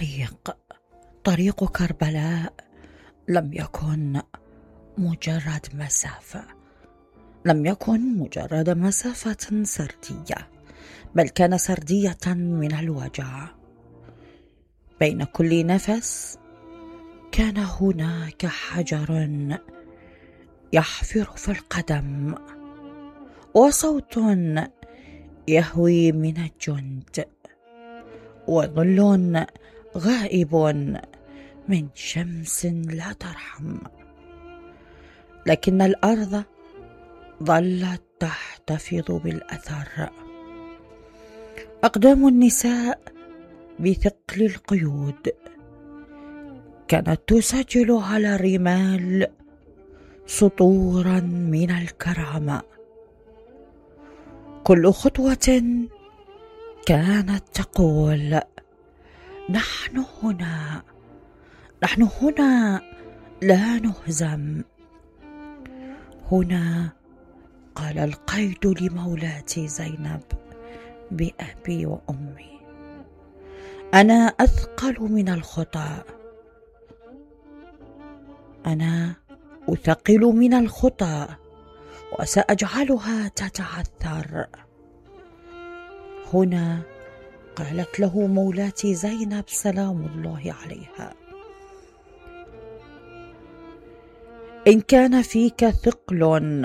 طريق كربلاء لم يكن مجرد مسافة، لم يكن مجرد مسافة سردية، بل كان سردية من الوجع. بين كل نفس كان هناك حجر يحفر في القدم، وصوت يهوي من الجند، وظل غائب من شمس لا ترحم. لكن الأرض ظلت تحتفظ بالأثر. أقدام النساء بثقل القيود كانت تسجل على الرمال سطورا من الكرامة. كل خطوة كانت تقول: نحن هنا، نحن هنا، لا نهزم. هنا قال القيد لمولاتي زينب بأبي وأمي: أنا أثقل من الخطى، أنا أثقل من الخطى وسأجعلها تتعثر. هنا قالت له مولاتي زينب سلام الله عليها: إن كان فيك ثقل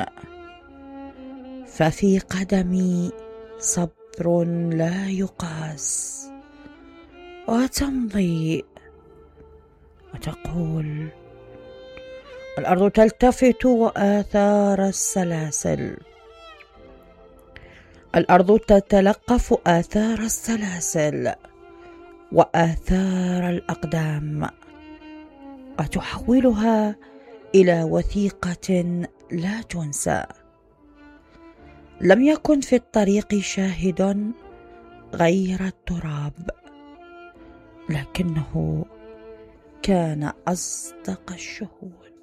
ففي قدمي صبر لا يقاس. وتمضي وتقول: الأرض تلتفت وآثار السلاسل، الأرض تتلقف آثار السلاسل وآثار الأقدام، وتحولها إلى وثيقة لا تنسى. لم يكن في الطريق شاهد غير التراب، لكنه كان أصدق الشهود.